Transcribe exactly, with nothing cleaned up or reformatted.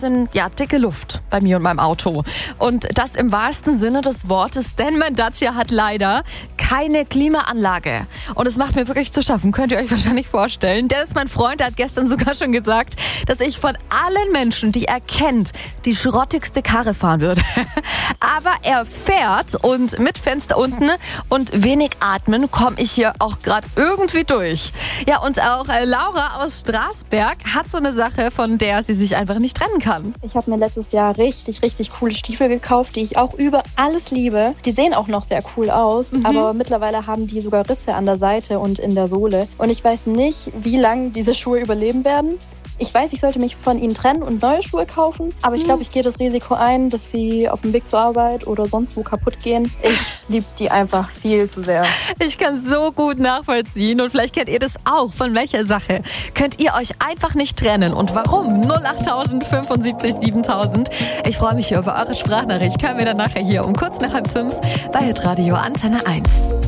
sind ja dicke Luft bei mir und meinem Auto. Und das im wahrsten Sinne des Wortes, denn mein Dacia hat leider keine Klimaanlage. Und es macht mir wirklich zu schaffen, könnt ihr euch wahrscheinlich vorstellen. Dennis, mein Freund, hat gestern sogar schon gesagt, dass ich von allen Menschen, die er kennt, die schrottigste Karre fahren würde. Aber er fährt und mit Fenster unten und wenig atmen komme ich hier auch gerade irgendwie durch. Ja, und auch äh, Laura aus Straßberg hat so eine Sache, von der sie sich einfach nicht trennen kann. Ich habe mir letztes Jahr richtig, richtig coole Stiefel gekauft, die ich auch über alles liebe. Die sehen auch noch sehr cool aus, mhm. aber mittlerweile haben die sogar Risse an der Seite und in der Sohle. Und ich weiß nicht, wie lange diese Schuhe überleben werden. Ich weiß, ich sollte mich von ihnen trennen und neue Schuhe kaufen, aber ich glaube, ich gehe das Risiko ein, dass sie auf dem Weg zur Arbeit oder sonst wo kaputt gehen. Ich liebe die einfach viel zu sehr. Ich kann so gut nachvollziehen und vielleicht kennt ihr das auch. Von welcher Sache könnt ihr euch einfach nicht trennen und warum? null acht fünfundsiebzig siebentausend. Ich freue mich hier über eure Sprachnachricht. Hören wir dann nachher hier um kurz nach halb fünf bei Hitradio Antenne eins.